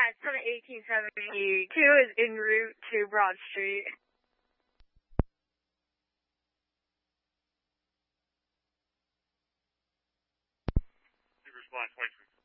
Yeah, it's from 1872. Is en route to Broad Street. Response, 26.